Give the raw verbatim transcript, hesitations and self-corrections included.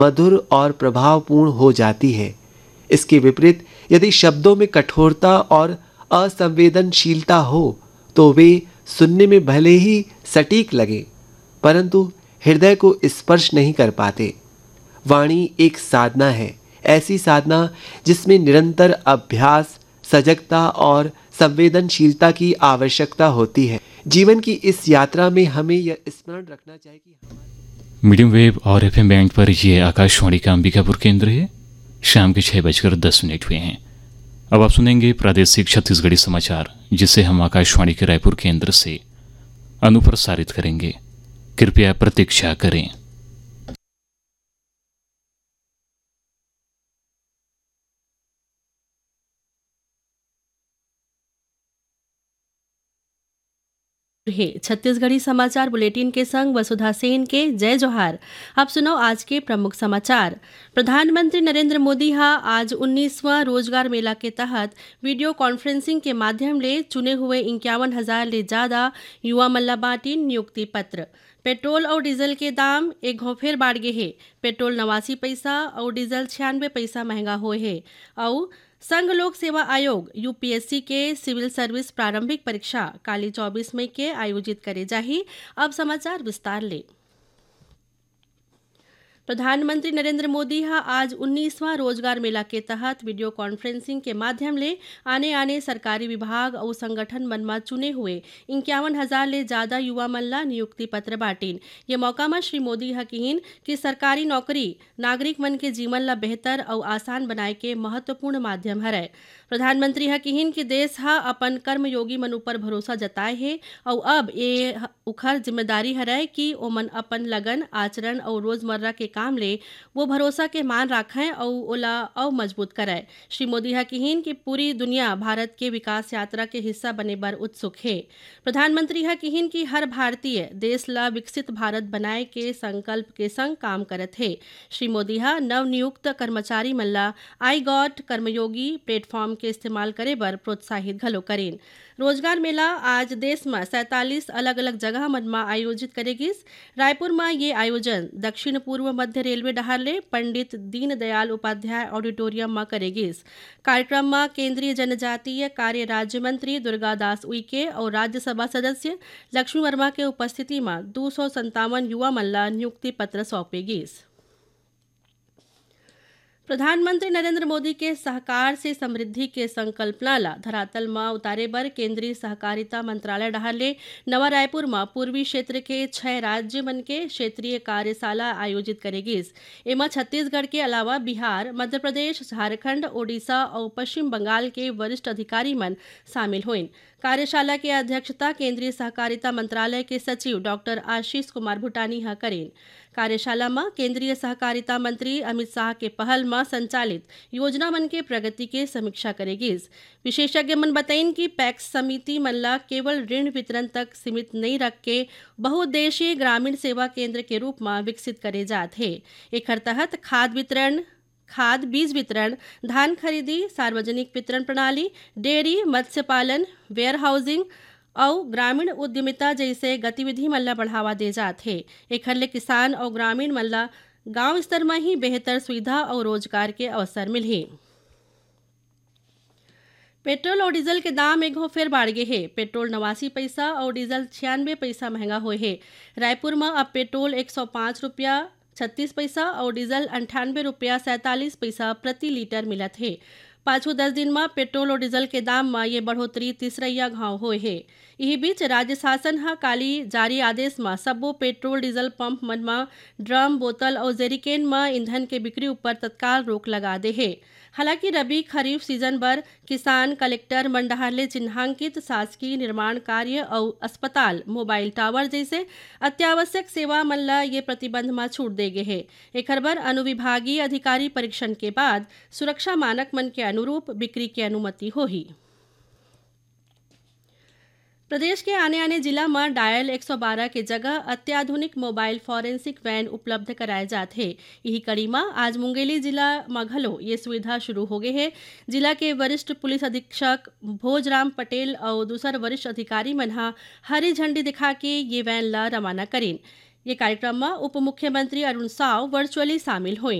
मधुर और प्रभावपूर्ण हो जाती है। इसके विपरीत यदि शब्दों में कठोरता और असंवेदनशीलता हो तो वे सुनने में भले ही सटीक लगे परंतु हृदय को स्पर्श नहीं कर पाते। वाणी एक साधना है, ऐसी साधना जिसमें निरंतर अभ्यास, सजगता और संवेदनशीलता की आवश्यकता होती है। जीवन की इस यात्रा में हमें यह स्मरण रखना चाहिए कि मीडियम वेव और एफएम बैंड पर ये आकाशवाणी का अंबिकापुर केंद्र है। शाम के छः बजकर दस मिनट हुए हैं। अब आप सुनेंगे प्रादेशिक छत्तीसगढ़ी समाचार, जिसे हम आकाशवाणी के रायपुर केंद्र से अनुप्रसारित करेंगे। कृपया प्रतीक्षा करें। है छत्तीसगढ़ी समाचार बुलेटिन के संग वसुधा सेन के जय जोहार। अब सुनो आज के प्रमुख समाचार। प्रधानमंत्री नरेंद्र मोदी हा आज उन्नीसवां रोजगार मेला के तहत वीडियो कॉन्फ्रेंसिंग के माध्यम ले चुने हुए इक्यावन हजार ले ज्यादा युवा मल्ला बांटिन नियुक्ति पत्र। पेट्रोल और डीजल के दाम एक घो फेर बाढ़ गए है। पेट्रोल नवासी पैसा और डीजल छियानवे पैसा महंगा हुए है। और संघ लोक सेवा आयोग यूपीएससी के सिविल सर्विस प्रारंभिक परीक्षा काली चौबीस मई के आयोजित करे जाही। अब समाचार विस्तार ले। प्रधानमंत्री नरेंद्र मोदी हा आज उन्नीसवां रोजगार मेला के तहत वीडियो कॉन्फ्रेंसिंग के माध्यम ले आने आने सरकारी विभाग और संगठन मन में चुने हुए इक्यावन हजार ले ज्यादा युवा मन ला नियुक्ति पत्र बांटिन। ये मौका में श्री मोदी हा कहिन कि सरकारी नौकरी नागरिक मन के जीवन ला बेहतर और आसान बनाए के महत्वपूर्ण माध्यम हरै। प्रधानमंत्री हा कहिन कि देश हा अपन कर्मयोगी मन ऊपर भरोसा जताए है और अब ये उखर जिम्मेदारी हरै कि ओमन अपन लगन, आचरण और रोजमर्रा के काम ले वो भरोसा के मान रखें और ओला और मजबूत करें। श्री मोदी हा कहिन कि पूरी दुनिया भारत के विकास यात्रा के हिस्सा बने बर उत्सुक है। प्रधानमंत्री हा कहिन कि हर भारतीय देश ला विकसित भारत बनाए के संकल्प के संग काम करत है। श्री मोदी हा नवनियुक्त कर्मचारी मन ला आई गॉट कर्मयोगी प्लेटफॉर्म के इस्तेमाल करे बर प्रोत्साहित घलो करेन। रोजगार मेला आज देश में सैतालीस अलग अलग जगह मन में आयोजित करेगिस। रायपुर में ये आयोजन दक्षिण पूर्व मध्य रेलवे डहार ले पंडित दीनदयाल उपाध्याय ऑडिटोरियम में करेगिस। कार्यक्रम में केंद्रीय जनजातीय कार्य राज्य मंत्री दुर्गादास उइके और राज्यसभा सदस्य लक्ष्मी वर्मा के उपस्थिति में दो सौ संतावन युवा मन ला नियुक्ति पत्र सौंपेगिस। प्रधानमंत्री नरेंद्र मोदी के सहकार से समृद्धि के संकल्पना ला धरातल में उतारे बर केंद्रीय सहकारिता मंत्रालय डहार ले नवा रायपुर में पूर्वी क्षेत्र के छह राज्य मन के क्षेत्रीय कार्यशाला आयोजित करेगिस। एमा छत्तीसगढ़ के अलावा बिहार, मध्य प्रदेश, झारखंड, ओडिशा और पश्चिम बंगाल के वरिष्ठ अधिकारी मन शामिल हुइन। कार्यशाला की अध्यक्षता केंद्रीय सहकारिता मंत्रालय के सचिव डॉक्टर आशीष कुमार भूटानी हा करेन। कार्यशाला में केंद्रीय सहकारिता मंत्री अमित शाह के पहल में संचालित योजना मन के प्रगति के समीक्षा करेगिस। विशेषज्ञ मन बताइन कि पैक्स समिति मन ला केवल ऋण वितरण तक सीमित नहीं रख के बहुउद्देशीय ग्रामीण सेवा केंद्र के रूप में विकसित करे जात है। एकर तहत खाद वितरण, खाद बीज वितरण, धान खरीदी, सार्वजनिक वितरण प्रणाली, डेयरी, मत्स्य पालन, वेयर हाउसिंग और ग्रामीण उद्यमिता जैसे गतिविधि मन ला बढ़ावा दे जात है। एखर ले किसान और ग्रामीण मन ला गांव स्तर में ही बेहतर सुविधा और रोजगार के अवसर मिलही। पेट्रोल और डीजल के दाम एक फिर बढ़ गए है। पेट्रोल नवासी पैसा और डीजल छियानवे पैसा महंगा हुए है। रायपुर में अब पेट्रोल एक सौ पाँच रुपया छत्तीस पैसा और डीजल अंठानवे रुपया सैंतालीस पैसा प्रति लीटर मिलत है। पाछू दस दिन में पेट्रोल और डीजल के दाम में ये बढ़ोतरी तीसरैया घाव हुए है। यही बीच राज्य शासन हा काली जारी आदेश में सब्बो पेट्रोल डीजल पंप मन में ड्रम, बोतल और जेरिकेन में ईंधन के बिक्री ऊपर तत्काल रोक लगा दे है। हालांकि रबी खरीफ सीजन पर किसान, कलेक्टर मंडहार ले चिन्हांकित शासकीय निर्माण कार्य और अस्पताल, मोबाइल टावर जैसे अत्यावश्यक सेवा मन ला ये प्रतिबंध में छूट दे गए है। एकर बर अनुविभागीय अधिकारी परीक्षण के बाद सुरक्षा मानक मन के अनुरूप बिक्री की अनुमति होही। प्रदेश के आने आने जिला में डायल एक सौ बारह के जगह अत्याधुनिक मोबाइल फॉरेंसिक वैन उपलब्ध कराए जाते हैं। यही कड़ी में आज मुंगेली जिला में घलो ये सुविधा शुरू हो गई है। जिला के वरिष्ठ पुलिस अधीक्षक भोजराम पटेल और दूसर वरिष्ठ अधिकारी मन हा हरी झंडी दिखा के ये वैन ला रवाना करें। ये कार्यक्रम में उप मुख्यमंत्री अरुण साव वर्चुअली शामिल हुए।